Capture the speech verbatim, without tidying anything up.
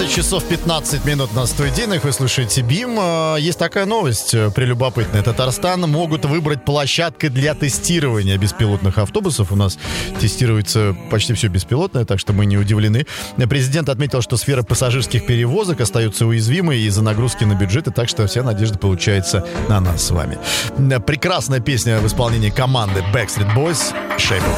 двенадцать часов пятнадцать минут на студийных. Вы слушаете БИМ. Есть такая новость прелюбопытная. Татарстан могут выбрать площадкой для тестирования беспилотных автобусов. У нас тестируется почти все беспилотное, так что мы не удивлены. Президент отметил, что сфера пассажирских перевозок остается уязвимой из-за нагрузки на бюджеты, так что вся надежда получается на нас с вами. Прекрасная песня в исполнении команды Backstreet Boys «Shape of